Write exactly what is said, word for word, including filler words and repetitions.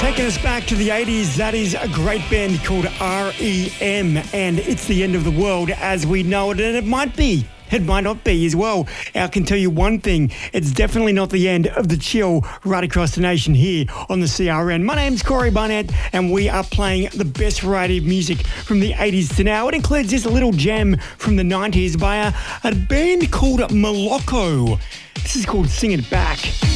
Taking us back to the eighties, that is a great band called R E M, and it's the end of the world as we know it, and it might be. It might not be as well. I can tell you one thing, it's definitely not the end of the chill right across the nation here on the C R N. My name's Corey Barnett, and we are playing the best variety of music from the eighties to now. It includes this little gem from the nineties by a, a band called Moloko. This is called Sing It Back.